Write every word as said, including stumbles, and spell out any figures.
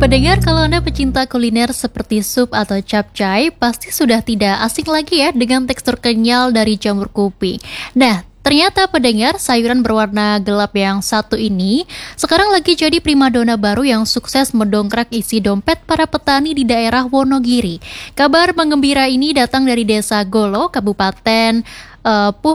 Pendengar, kalau Anda pecinta kuliner seperti sup atau capcay, pasti sudah tidak asing lagi ya dengan tekstur kenyal dari jamur kuping. Nah, ternyata pendengar, sayuran berwarna gelap yang satu ini sekarang lagi jadi primadona baru yang sukses mendongkrak isi dompet para petani di daerah Wonogiri. Kabar menggembira ini datang dari Desa Golo, Kabupaten eh,